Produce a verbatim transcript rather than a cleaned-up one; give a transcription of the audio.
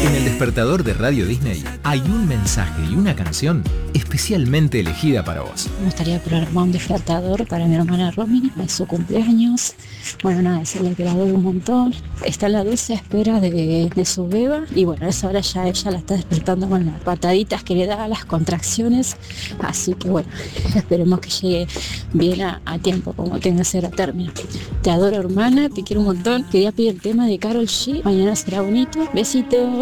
En el despertador de Radio Disney hay un mensaje y una canción especialmente elegida para vos. Me gustaría programar un despertador para mi hermana Romy, es su cumpleaños. Bueno, nada, decirle que la adoro un montón. Está en la dulce espera de, de su beba y bueno, a esa hora ya ella la está despertando con las pataditas que le da, las contracciones. Así que bueno, esperemos que llegue bien a, a tiempo, como tenga que ser a término. Te adoro, hermana, te quiero un montón. Quería pedir el tema de Karol G. Mañana será bonito. Besitos.